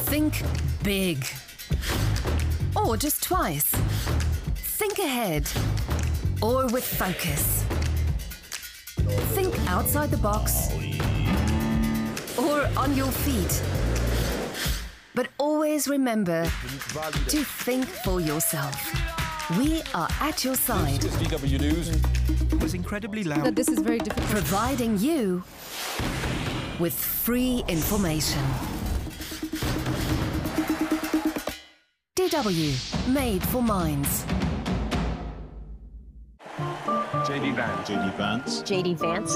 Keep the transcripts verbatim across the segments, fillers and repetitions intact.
Think big. Or just twice. Think ahead. Or with focus. Think outside the box. Or on your feet. But always remember to think for yourself. We are at your side. D W News. It was incredibly loud. That this is very difficult. Providing you with free information. D W, made for minds. J D Vance. J D Vance. J D Vance.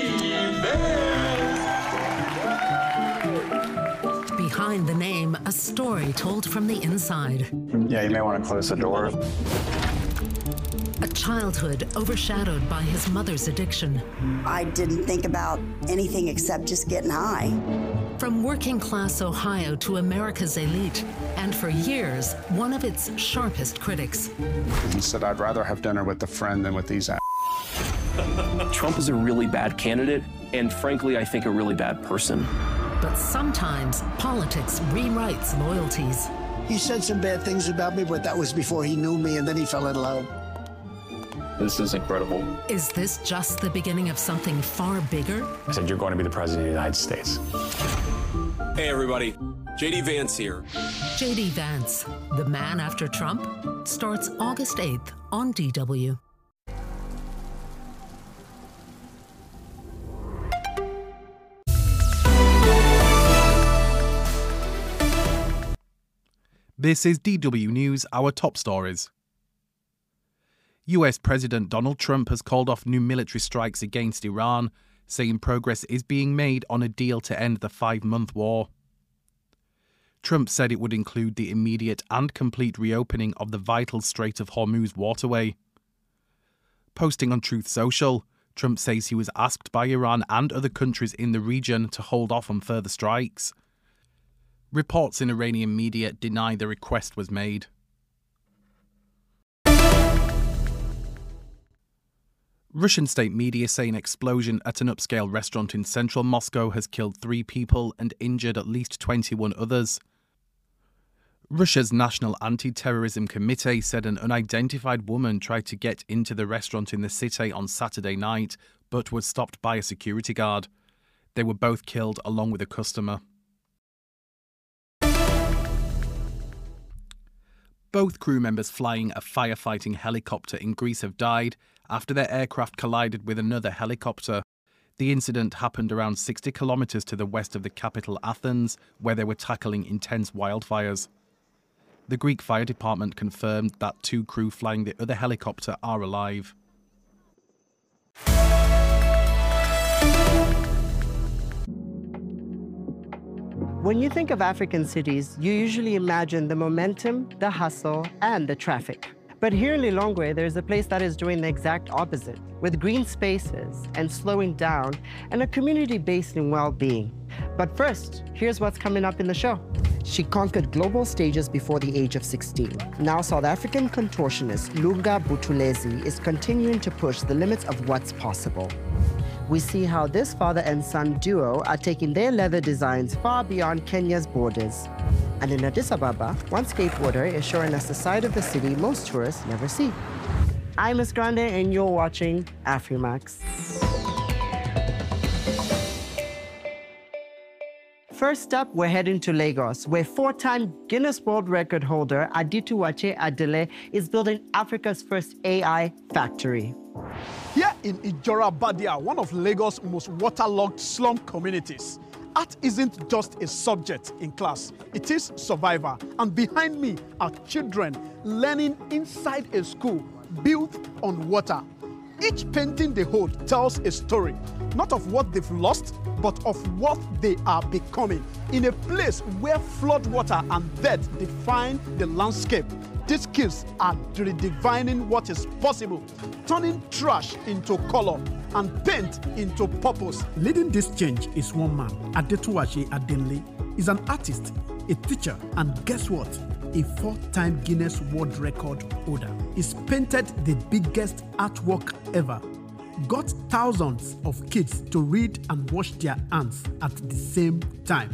Behind the name, a story told from the inside. Yeah, you may want to close the door. A childhood overshadowed by his mother's addiction. I didn't think about anything except just getting high. From working class Ohio to America's elite, and for years, one of its sharpest critics. He said, I'd rather have dinner with a friend than with these a**. Trump is a really bad candidate, and frankly, I think a really bad person. But sometimes politics rewrites loyalties. He said some bad things about me, but that was before he knew me, and then he fell in love. This is incredible. Is this just the beginning of something far bigger? I said, you're going to be the president of the United States. Hey, everybody. J D Vance here. J D Vance, the man after Trump, starts August eighth on D W. This is D W News, our top stories. U S President Donald Trump has called off new military strikes against Iran, saying progress is being made on a deal to end the five-month war. Trump said it would include the immediate and complete reopening of the vital Strait of Hormuz waterway. Posting on Truth Social, Trump says he was asked by Iran and other countries in the region to hold off on further strikes. Reports in Iranian media deny the request was made. Russian state media say an explosion at an upscale restaurant in central Moscow has killed three people and injured at least twenty-one others. Russia's National Anti-Terrorism Committee said an unidentified woman tried to get into the restaurant in the city on Saturday night, but was stopped by a security guard. They were both killed along with a customer. Both crew members flying a firefighting helicopter in Greece have died after their aircraft collided with another helicopter. The incident happened around sixty kilometres to the west of the capital Athens, where they were tackling intense wildfires. The Greek fire department confirmed that two crew flying the other helicopter are alive. When you think of African cities, you usually imagine the momentum, the hustle, and the traffic. But here in Lilongwe, there's a place that is doing the exact opposite, with green spaces and slowing down, and a community based in well-being. But first, here's what's coming up in the show. She conquered global stages before the age of sixteen. Now South African contortionist Lunga Buthelezi is continuing to push the limits of what's possible. We see how this father and son duo are taking their leather designs far beyond Kenya's borders. And in Addis Ababa, one skateboarder is showing us the side of the city most tourists never see. I'm Miss Grande, and you're watching Afrimax. First up, we're heading to Lagos, where four-time Guinness World Record holder Adituwache Adele is building Africa's first A I factory. Here in Ijora Badia, one of Lagos' most waterlogged slum communities, art isn't just a subject in class, it is survivor. And behind me are children learning inside a school built on water. Each painting they hold tells a story, not of what they've lost, but of what they are becoming. In a place where flood water and death define the landscape, these kids are redefining what is possible, turning trash into color and paint into purpose. Leading this change is one man, Adituwache Adele. He's an artist, a teacher, and guess what? A four-time Guinness World Record holder. He's painted the biggest artwork ever, got thousands of kids to read and wash their hands at the same time,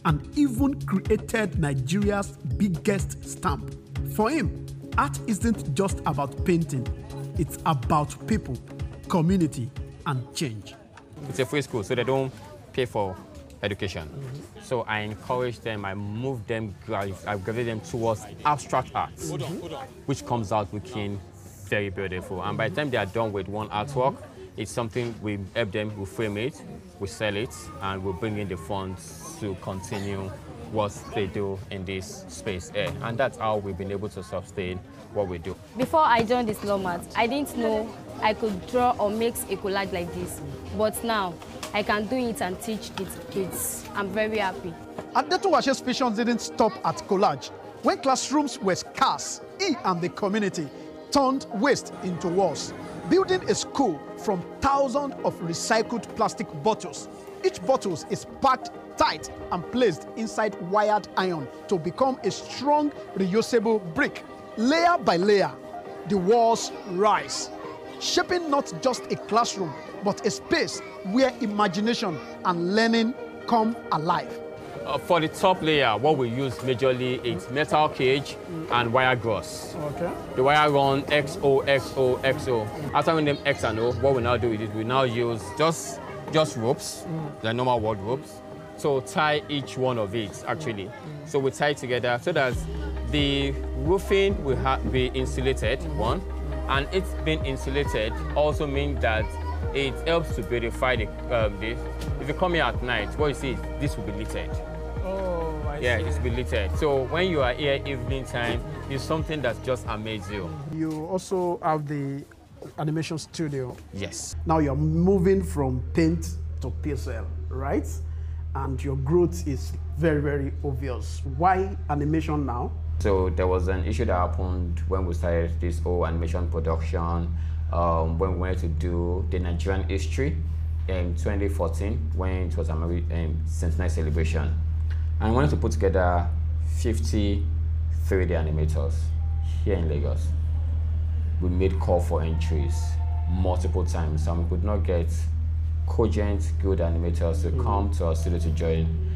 and even created Nigeria's biggest stamp. For him, art isn't just about painting, it's about people, community, and change. It's a free school, so they don't pay for education. Mm-hmm. So I encourage them, I move them, I graduate them towards abstract arts, hold on, hold on. which comes out looking very beautiful. And by the time they are done with one artwork, mm-hmm. it's something we help them, we frame it, we sell it, and we bring in the funds to continue what they do in this space here. And that's how we've been able to sustain what we do. Before I joined this Lomat, I didn't know I could draw or make a collage like this. But now, I can do it and teach it kids. I'm very happy. Adetu Washe's vision didn't stop at collage. When classrooms were scarce, he and the community turned waste into walls, building a school from thousands of recycled plastic bottles. Each bottle is packed tight and placed inside wired iron to become a strong, reusable brick. Layer by layer, the walls rise, shaping not just a classroom, but a space where imagination and learning come alive. Uh, for the top layer, what we use majorly is metal cage and wire gauze. Okay. The wire run X O, X O, X O. After we name X and O, what we now do is we now use just, just ropes, mm. the normal word ropes, so tie each one of it, actually. Mm. So we tie it together so that the roofing will be insulated, one, and it's been insulated also means that it helps to beautify the, um, this. If you come here at night, what you see is this will be littered. Oh, I yeah, see. this will be littered. So when you are here evening time, it's something that's just amazing you. You also have the animation studio. Yes. Now you're moving from paint to P S L, right? And your growth is very, very obvious. Why animation now? So there was an issue that happened when we started this whole animation production, um, when we wanted to do the Nigerian history in twenty fourteen, when it was a um, centenary celebration. And we wanted to put together fifty three D animators here in Lagos. We made call for entries multiple times, and we could not get cogent, good animators to mm-hmm. come to our studio to join